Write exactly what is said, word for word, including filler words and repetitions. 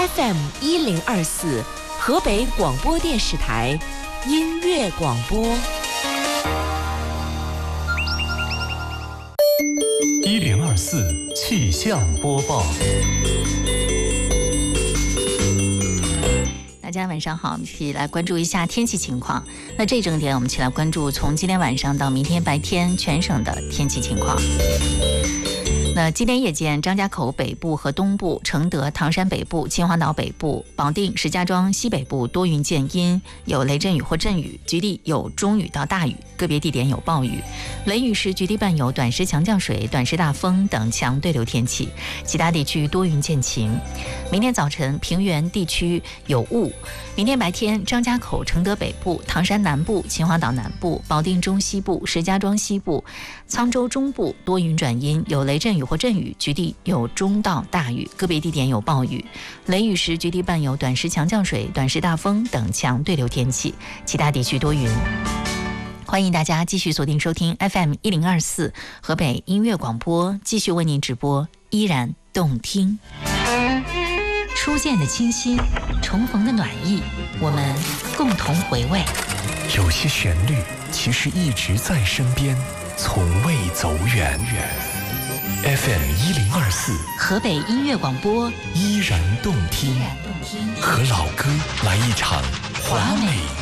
F M 一零二四，河北广播电视台音乐广播。 一零二四气象播报。 大家晚上好，我们一起来关注一下天气情况。那这一整点，我们一起来关注从今天晚上到明天白天全省的天气情况。那今天夜间，张家口北部和东部、承德、唐山北部、秦皇岛北部、保定、石家庄西北部多云见阴，有雷阵雨或阵雨，局地有中雨到大雨，个别地点有暴雨。雷雨时局地伴有短时强降水、短时大风等强对流天气，其他地区多云见晴。明天早晨，平原地区有雾。明天白天，张家口、承德北部、唐山南部、秦皇岛南部、保定中西部、石家庄西部、沧州中部多云转阴，有雷阵雨或阵雨，局地有中到大雨，个别地点有暴雨。雷雨时局地伴有短时强降水、短时大风等强对流天气，其他地区多云。欢迎大家继续锁定收听 F M 一零二四河北音乐广播，继续为您直播，依然动听。初见的清新，重逢的暖意，我们共同回味。 有些旋律其实一直在身边，从未走远。F M 一零二四， 河北音乐广播， 依然动听，和老歌来一场华美